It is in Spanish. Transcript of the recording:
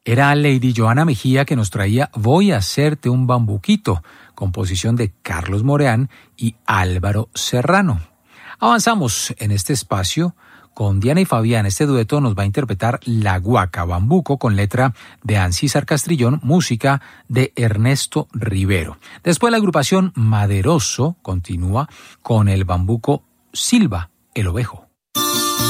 Era Lady Joana Mejía que nos traía Voy a hacerte un bambuquito, composición de Carlos Moreán y Álvaro Serrano. Avanzamos en este espacio con Diana y Fabián. Este dueto nos va a interpretar La Guaca Bambuco con letra de Ancísar Castrillón, música de Ernesto Rivero. Después la agrupación Maderoso continúa con el bambuco Silva, el ovejo.